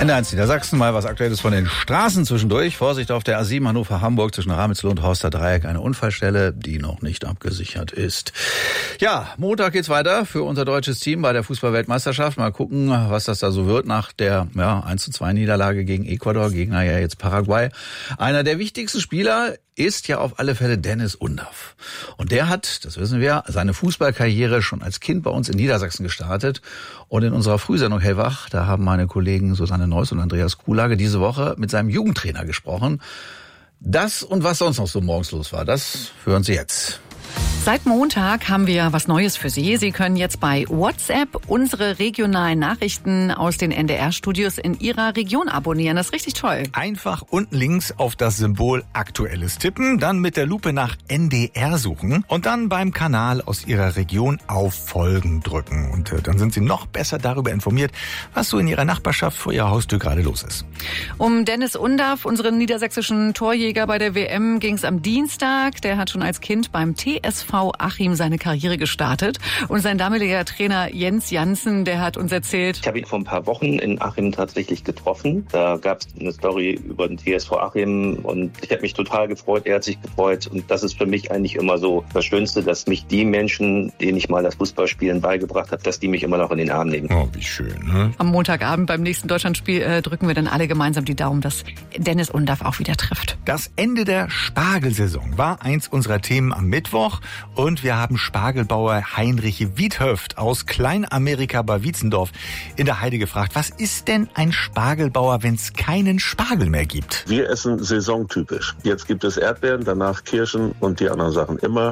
NDR1 Niedersachsen, mal was Aktuelles von den Straßen zwischendurch. Vorsicht auf der A7 Hannover-Hamburg zwischen Ramelsloh und Horster Dreieck. Eine Unfallstelle, die noch nicht abgesichert ist. Ja, Montag geht's weiter für unser deutsches Team bei der Fußball-Weltmeisterschaft. Mal gucken, was das da so wird nach der 1:2 Niederlage gegen Ecuador. Gegner ja jetzt Paraguay. Einer der wichtigsten Spieler ist ja auf alle Fälle Dennis Undaff. Und der hat, das wissen wir, seine Fußballkarriere schon als Kind bei uns in Niedersachsen gestartet. Und in unserer Frühsendung Hellwach, da haben meine Kollegen Susanne Neuss und Andreas Kuhlage diese Woche mit seinem Jugendtrainer gesprochen. Das und was sonst noch so morgens los war, das hören Sie jetzt. Seit Montag haben wir was Neues für Sie. Sie können jetzt bei WhatsApp unsere regionalen Nachrichten aus den NDR-Studios in Ihrer Region abonnieren. Das ist richtig toll. Einfach unten links auf das Symbol Aktuelles tippen, dann mit der Lupe nach NDR suchen und dann beim Kanal aus Ihrer Region auf Folgen drücken. Und dann sind Sie noch besser darüber informiert, was so in Ihrer Nachbarschaft vor Ihrer Haustür gerade los ist. Um Dennis Undaff, unseren niedersächsischen Torjäger bei der WM, ging es am Dienstag. Der hat schon als Kind beim TSV Achim seine Karriere gestartet. Und sein damaliger Trainer Jens Janssen, der hat uns erzählt: Ich habe ihn vor ein paar Wochen in Achim tatsächlich getroffen. Da gab es eine Story über den TSV Achim und ich habe mich total gefreut, er hat sich gefreut. Und das ist für mich eigentlich immer so das Schönste, dass mich die Menschen, denen ich mal das Fußballspielen beigebracht habe, dass die mich immer noch in den Arm nehmen. Oh, wie schön, ne? Am Montagabend beim nächsten Deutschlandspiel drücken wir dann alle gemeinsam die Daumen, dass Dennis Undaff auch wieder trifft. Das Ende der Spargelsaison war eins unserer Themen am Mittwoch. Und wir haben Spargelbauer Heinrich Wiethöft aus Kleinamerika bei Wietzendorf in der Heide gefragt, was ist denn ein Spargelbauer, wenn es keinen Spargel mehr gibt? Wir essen saisontypisch. Jetzt gibt es Erdbeeren, danach Kirschen und die anderen Sachen immer.